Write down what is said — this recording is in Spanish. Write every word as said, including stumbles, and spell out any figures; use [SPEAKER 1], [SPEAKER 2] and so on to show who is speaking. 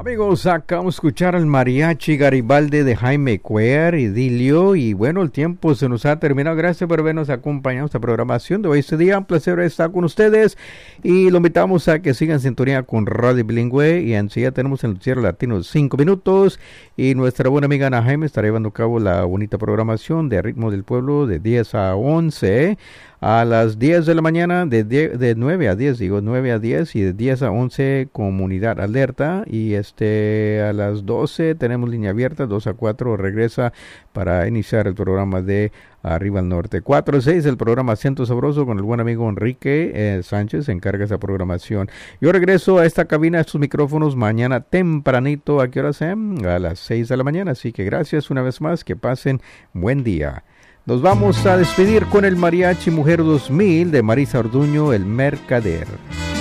[SPEAKER 1] Amigos, acabamos de escuchar al mariachi Garibaldi de Jaime Cuellar y Dilio, y bueno, el tiempo se nos ha terminado. Gracias por habernos acompañado en esta programación de hoy. Este día, un placer estar con ustedes y lo invitamos a que sigan en sintonía con Radio Bilingüe, y enseguida tenemos el noticiero latino cinco minutos, y nuestra buena amiga Ana Jaime estará llevando a cabo la bonita programación de Ritmo del Pueblo de diez a once. A las diez de la mañana, de, diez, de nueve a diez, digo, nueve a diez, y de diez a once, Comunidad Alerta. Y este a las doce tenemos línea abierta, dos a cuatro regresa para iniciar el programa de Arriba al Norte. cuatro a seis, el programa Acento Sabroso con el buen amigo Enrique eh, Sánchez, se encarga esa programación. Yo regreso a esta cabina, a estos micrófonos, mañana tempranito. ¿A qué hora sean? A las seis de la mañana. Así que gracias una vez más, que pasen buen día. Nos vamos a despedir con el Mariachi Mujer dos mil de Marisa Orduño, El Mercader.